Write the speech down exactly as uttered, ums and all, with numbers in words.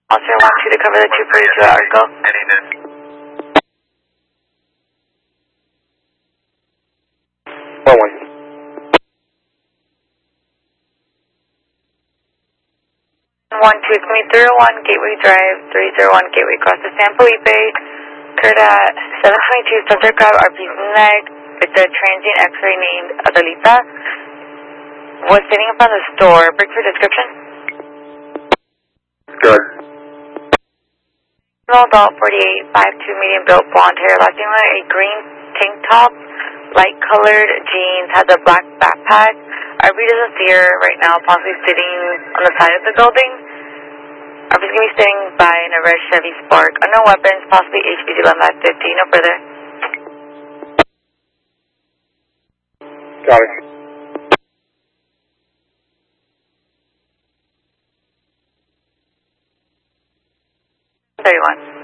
Officer one two to cover the two forty-two at Arco. One one. One two, it's me, three oh one Gateway Drive, three oh one Gateway Cross to San Felipe. Occurred at seven twenty-two, subject grab R P's neck with the transient X-ray named Adelita. Was sitting in front of the store. Break for description. Good. Adult, forty-eight, five two, medium built, blonde hair, last name a green tank top, light colored jeans, has a black backpack. R B doesn't see her right now, possibly sitting on the side of the building. R B's going to be sitting by an arrest Chevy Spark. Unknown weapons, possibly H B C eleven five fifty, no further. Got it. thirty-one.